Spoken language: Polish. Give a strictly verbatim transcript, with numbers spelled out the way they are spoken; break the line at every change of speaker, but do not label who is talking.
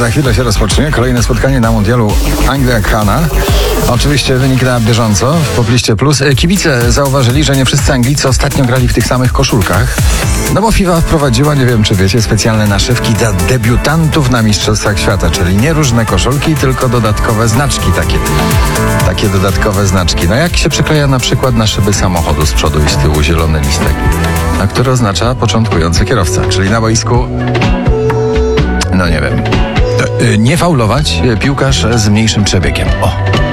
za chwilę się rozpocznie kolejne spotkanie na mundialu Anglia-Ghana. Oczywiście wynik na bieżąco w Popliście Plus. Kibice zauważyli, że nie wszyscy Anglicy ostatnio grali w tych samych koszulkach. No bo FIFA wprowadziła, nie wiem czy wiecie, specjalne naszywki dla debiutantów na Mistrzostwach Świata, czyli nie różne koszulki, tylko dodatkowe znaczki takie. Takie dodatkowe znaczki. No jak się przykleja na przykład na szyby samochodu z przodu i z tyłu zielony listek, a który oznacza początkujący kierowca, czyli na boisku, no nie wiem, nie faulować piłkarz z mniejszym przebiegiem. O.